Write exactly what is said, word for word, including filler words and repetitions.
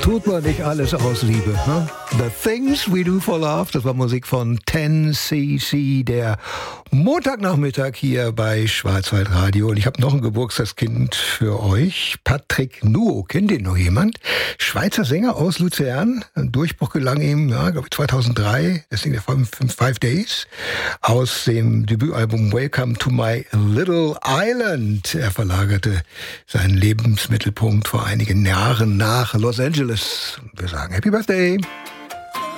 tut man nicht alles aus Liebe. Ne? The Things We Do for Love, das war Musik von zehn C C, der Montagnachmittag hier bei Schwarzwaldradio. Und ich habe noch ein Geburtstagskind für euch, Patrick Nuo. Kennt den noch jemand? Schweizer Sänger aus Luzern. Ein Durchbruch gelang ihm, ja, glaube ich, zweitausenddrei. Das singt er von Five Days aus dem Debütalbum Welcome to My Little Island. Er verlagerte seinen Lebensmittelpunkt vor einigen Jahren nach Los Angeles. Wir sagen Happy Birthday!